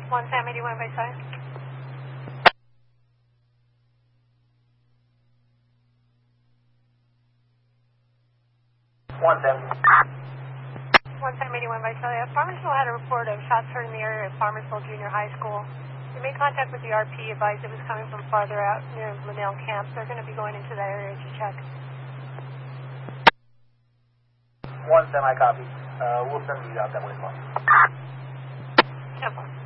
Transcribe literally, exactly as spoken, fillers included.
One Sam eighty-one by side. One Sam. One Sam eighty-one by side. Farmersville had a report of shots heard in the area of Farmersville Junior High School. We made contact with the R P, advised it was coming from farther out near Linnell Camp. They're going to be going into that area to check. One Sam, I copy. Uh, we'll send you out that way as well. Temple.